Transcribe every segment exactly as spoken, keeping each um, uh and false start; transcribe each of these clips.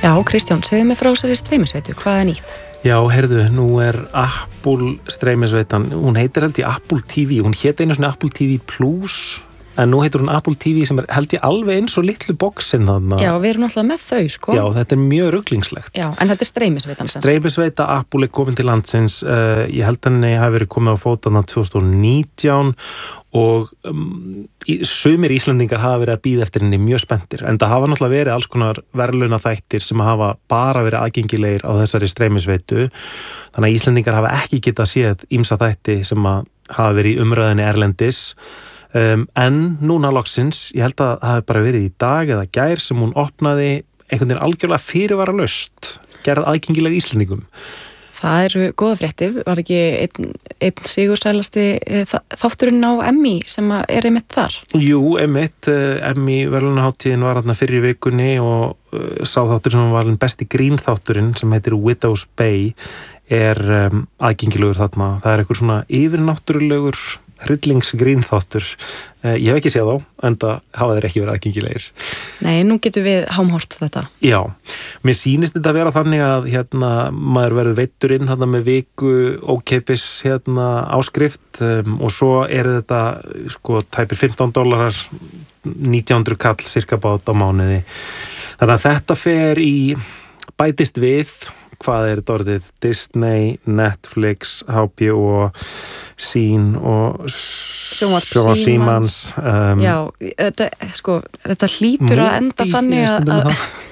Já, Kristján, segðu mig frá þessari streymisveitu, hvað er nýtt? Já, heyrðu, nú er Apple streymisveitan, hún heitir held ég Apple T V, hún hét einu svona Apple T V Plus, en nú heitir hún Apple T V sem er held ég alveg eins og litlu boxin þarna. Já, við erum náttúrulega með þau, sko. Já, þetta er mjög ruglingslegt. Já, en þetta er streymisveitan. Streymisveita Apple er komin til landsins, uh, ég held henni hafi verið komið á fótana tvö þúsund og nítján og um, í, sumir Íslendingar hafa verið að bíða eftir henni mjög spenntir, en það hafa náttúrulega verið alls konar verðlauna þættir sem hafa bara verið aðgengilegir á þessari streymisveitu, þannig að Íslendingar hafa ekki getað séð ýmsa þætti sem að hafa verið í umræðinni erlendis. Um, en núna loksins, ég held að það hafi bara verið í dag eða gær sem hún opnaði einhvern veginn algjörlega fyrirvaralaust, gerð aðgengilega Íslendingum. Það eru góða fréttir, var ekki einn, einn sigursælasti þátturinn á Emmy sem er einmitt þar? Jú, einmitt, Emmy verðlaunaháttíðin var þarna fyrr í vikunni og sá þáttur sem var besti grínþátturinn sem heitir Widow's Bay er um, aðgengilegur þarna. Það er eitthvað svona yfirnáttúrulegur hryllingsgrínþáttur. Uh, ég hef ekki séð þá, enda hafa þeir ekki verið aðgengilegir. Nei, nú getum við hámhort þetta. Já, mér sýnist þetta að vera þannig að hérna, maður verður veittur inn þarna með viku ókeipis hérna, áskrift um, og svo eru þetta sko tæpir fimmtán dollarar, nítján hundruð kall cirka bát á mánuði. Þannig að þetta fer í bætist við hvað er þetta orðið? Disney, Netflix, H B O, Sín og Sjónvarp Símans. Um, Já, þetta, sko, þetta hlýtur að enda þannig að, að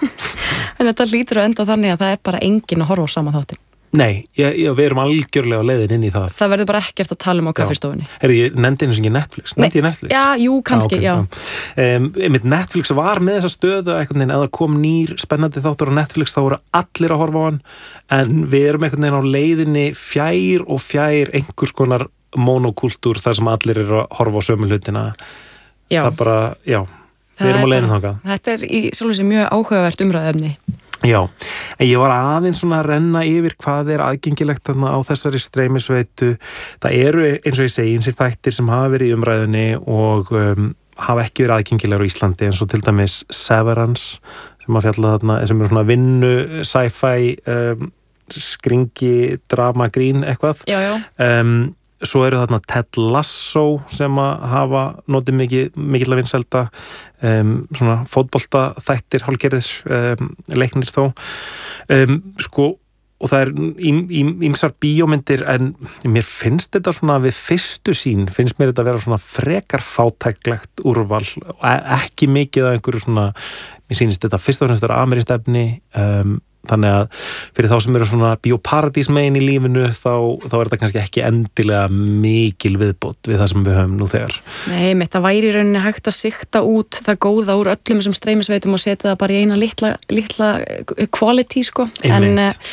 en þetta hlýtur að enda þannig að það er bara enginn að horfa á sama þáttin. Nei, ég, ég, við erum algjörlega á leiðin inn í það. Það verður bara ekkert að tala um á kaffistofunni. Herri, ég nefndi einu sem ekki Netflix. Nefndi ég Netflix? Já, jú, kannski, ah, okay, já. já. Um, einmitt Netflix var með þessa stöðu einhvern veginn, að það kom nýr spennandi þáttur á Netflix, þá voru allir að horfa á hann, en við erum einhvern veginn á leiðinni fjær og fjær einhvers konar monokúltúr þar sem allir eru að horfa á sömu hlutina. Já. Það bara, já, það við erum á leiðin þangað. Þetta er í sjálfu sér mjög áhugavert umræðuefni. Já, en ég var aðeins svona að renna yfir hvað er aðgengilegt þarna á þessari streymisveitu. Það eru, eins og ég segi, einsir þættir sem hafa verið í umræðunni og um, hafa ekki verið aðgengilegar á Íslandi, eins og til dæmis Severance, sem að fjalla þarna, sem er svona vinnu, sci-fi, um, skringi, drama, grín, eitthvað. Já, já. Um, Svo eru þarna Ted Lasso sem að hafa notið mikið, mikil að vinselda, um, svona fótbolta þættir, hálfgerðis, um, leiknir þó. Um, sko, og það er ýmsar bíómyndir, en mér finnst þetta svona við fyrstu sín, finnst mér þetta að vera svona frekar fátæklegt úrval og ekki mikið af einhverju svona, mér sýnist þetta fyrst og fremst vera amerískt efni, um, þannig að fyrir þá sem eru svona bíóparadísmegin í lífinu þá, þá er þetta kannski ekki endilega mikil viðbót við það sem við höfum nú þegar. Nei, mitt það væri í rauninni hægt að sikta út það góða úr öllum þessum streymisveitum og setja það bara í eina litla, litla quality, sko. En,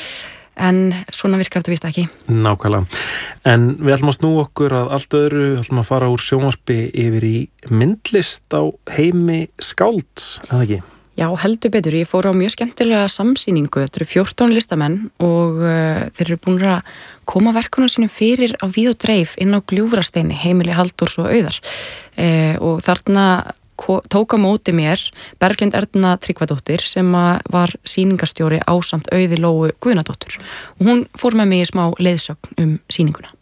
en svona virkar þetta víst ekki. Nákvæmlega. En við ætlum að snúa okkur að allt öðru, við ætlum að fara úr sjónvarpi yfir í myndlist á heimi skálds, eða ekki? Já, heldur betur. Ég fór á mjög skemmtilega samsýningu. Þetta eru fjórtán listamenn og uh, þeir eru búin að koma verkunum sínum fyrir á víð og dreif inn á Gljúfrasteini, heimili Halldórs og Auðar. Uh, og þarna tók á móti mér Berglind Erna Tryggvadóttir sem var sýningarstjóri ásamt Auði Lóu Guðnadóttur. Og hún fór með mig í smá leiðsögn um sýninguna.